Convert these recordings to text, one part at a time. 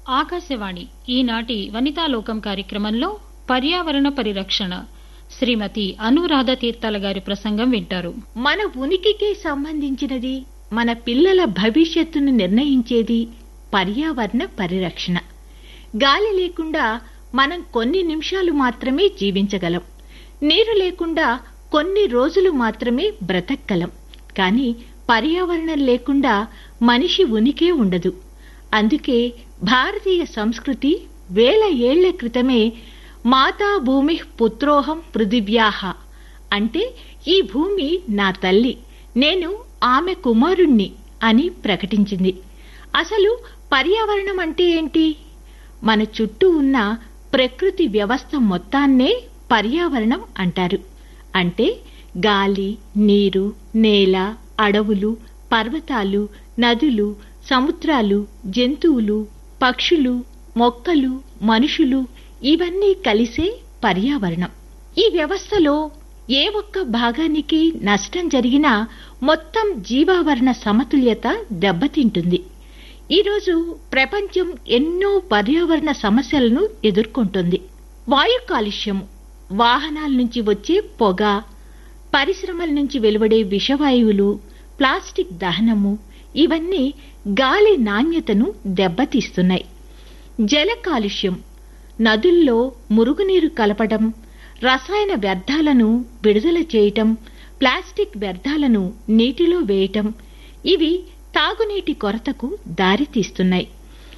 ఆకాశవాణి ఈనాటి వనితాలోకం కార్యక్రమంలో పర్యావరణ పరిరక్షణ శ్రీమతి అనురాధ తీర్థాల గారి ప్రసంగం వింటారు. మన ఉనికికే సంబంధించినది, మన పిల్లల భవిష్యత్తును నిర్ణయించేది పర్యావరణ పరిరక్షణ. గాలి లేకుండా మనం కొన్ని నిమిషాలు మాత్రమే జీవించగలం. నీరు లేకుండా కొన్ని రోజులు మాత్రమే బ్రతకగలం. కానీ పర్యావరణం లేకుండా మనిషి ఉనికే ఉండదు. అందుకే భారతీయ సంస్కృతి వేల ఏళ్ల క్రితమే మాతా భూమి పుత్రోహం పృథివ్యాః అంటే ఈ భూమి నా తల్లి, నేను ఆమె కుమారుణ్ణి అని ప్రకటించింది. అసలు పర్యావరణం అంటే ఏంటి? మన చుట్టూ ఉన్న ప్రకృతి వ్యవస్థ మొత్తాన్నే పర్యావరణం అంటారు. అంటే గాలి, నీరు, నేల, అడవులు, పర్వతాలు, నదులు, సముద్రాలు, జంతువులు, పక్షులు, మొక్కలు, మనుషులు ఇవన్నీ కలిసే పర్యావరణం. ఈ వ్యవస్థలో ఏ ఒక్క భాగానికి నష్టం జరిగినా మొత్తం జీవావరణ సమతుల్యత దెబ్బతింటుంది. ఈరోజు ప్రపంచం ఎన్నో పర్యావరణ సమస్యలను ఎదుర్కొంటుంది. వాయు కాలుష్యం, వాహనాల నుంచి వచ్చే పొగ, పరిశ్రమల నుంచి వెలువడే విషవాయువులు, ప్లాస్టిక్ దహనము ఇవన్నీ గాలి నాణ్యతను దెబ్బతీస్తున్నాయి. జల కాలుష్యం, నదుల్లో మురుగునీరు కలపడం, రసాయన వ్యర్థాలను విడుదల చేయటం, ప్లాస్టిక్ వ్యర్థాలను నీటిలో వేయటం ఇవి తాగునీటి కొరతకు దారితీస్తున్నాయి.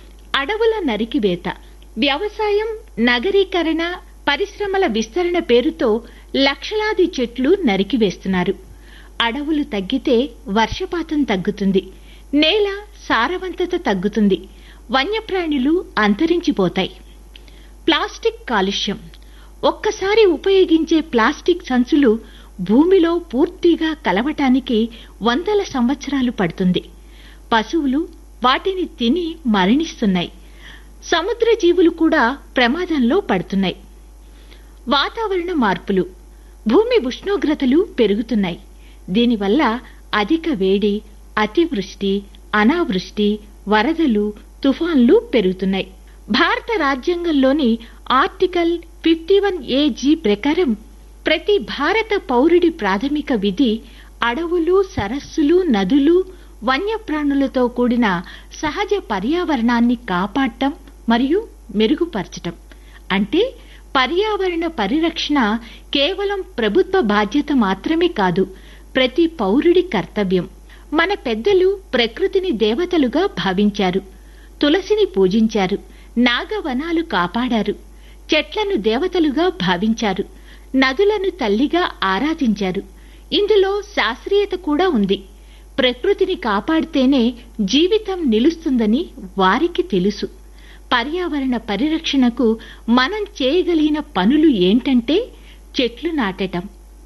అడవుల నరికివేత, వ్యవసాయం, నగరీకరణ, పరిశ్రమల విస్తరణ పేరుతో లక్షలాది చెట్లు నరికివేస్తున్నారు. అడవులు తగ్గితే వర్షపాతం తగ్గుతుంది, నేల సారవంతత తగ్గుతుంది, వన్యప్రాణులు అంతరించిపోతాయి. ప్లాస్టిక్ కాలుష్యం, ఒక్కసారి ఉపయోగించే ప్లాస్టిక్ సంచులు భూమిలో పూర్తిగా కలవటానికి వందల సంవత్సరాలు పడుతుంది. పశువులు వాటిని తిని మరణిస్తున్నాయి. సముద్ర జీవులు కూడా ప్రమాదంలో పడుతున్నాయి. వాతావరణ మార్పులు, భూమి ఉష్ణోగ్రతలు పెరుగుతున్నాయి. దీనివల్ల అధిక వేడి, అతివృష్టి, అనావృష్టి, వరదలు, తుఫాన్లు పెరుగుతున్నాయి. భారత రాజ్యాంగంలోని ఆర్టికల్ 51AG ప్రకారం ప్రతి భారత పౌరుడి ప్రాథమిక విధి అడవులు, సరస్సులు, నదులు, వన్యప్రాణులతో కూడిన సహజ పర్యావరణాన్ని కాపాడటం మరియు మెరుగుపరచటం. అంటే పర్యావరణ పరిరక్షణ కేవలం ప్రభుత్వ బాధ్యత మాత్రమే కాదు, ప్రతి పౌరుడి కర్తవ్యం. మన పెద్దలు ప్రకృతిని దేవతలుగా భావించారు. తులసిని పూజించారు, నాగవనాలు కాపాడారు, చెట్లను దేవతలుగా భావించారు, నదులను తల్లిగా ఆరాధించారు. ఇందులో శాస్త్రీయత కూడా ఉంది. ప్రకృతిని కాపాడితేనే జీవితం నిలుస్తుందని వారికి తెలుసు. పర్యావరణ పరిరక్షణకు మనం చేయగలిగిన పనులు ఏంటంటే చెట్లు నాటటం.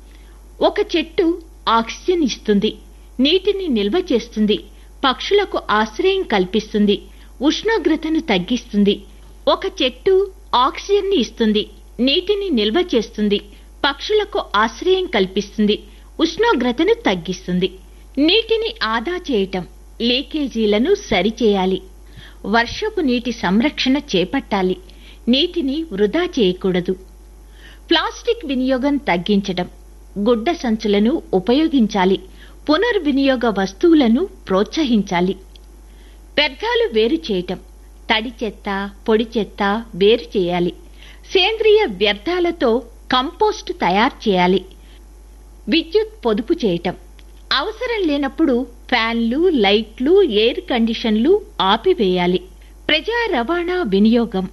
ఒక చెట్టు ఆక్సిజన్ ఇస్తుంది, నీటిని నిల్వ చేస్తుంది, పక్షులకు ఆశ్రయం కల్పిస్తుంది, ఉష్ణోగ్రతను తగ్గిస్తుంది. ఒక చెట్టు ఆక్సిజన్ ని ఇస్తుంది, నీటిని నిల్వ చేస్తుంది, పక్షులకు ఆశ్రయం కల్పిస్తుంది, ఉష్ణోగ్రతను తగ్గిస్తుంది. నీటిని ఆదా చేయటం, లీకేజీలను సరిచేయాలి. వర్షపు నీటి సంరక్షణ చేపట్టాలి. నీటిని వృధా చేయకూడదు. ప్లాస్టిక్ వినియోగం తగ్గించడం, గుడ్డ సంచులను ఉపయోగించాలి. పునర్వినియోగ వస్తువులను ప్రోత్సహించాలి. వ్యర్థాలు వేరు చేయటం, తడి చెత్త, పొడి చెత్త వేరు చేయాలి. సేంద్రియ వ్యర్థాలతో కంపోస్ట్ తయారు చేయాలి. విద్యుత్ పొదుపు చేయటం, అవసరం లేనప్పుడు ఫ్యాన్లు, లైట్లు, ఎయిర్ కండిషన్లు ఆపివేయాలి. ప్రజా రవాణా వినియోగం,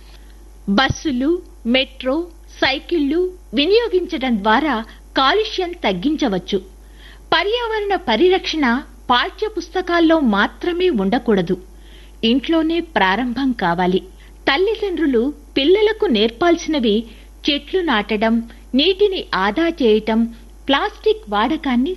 బస్సులు, మెట్రో, సైకిళ్లు వినియోగించడం ద్వారా కాలుష్యం తగ్గించవచ్చు. పర్యావరణ పరిరక్షణ పాఠ్య పుస్తకాల్లో మాత్రమే ఉండకూడదు, ఇంట్లోనే ప్రారంభం కావాలి. తల్లిదండ్రులు పిల్లలకు నేర్పాల్సినవి చెట్లు నాటడం, నీటిని ఆదా చేయటం, ప్లాస్టిక్ వాడకాన్ని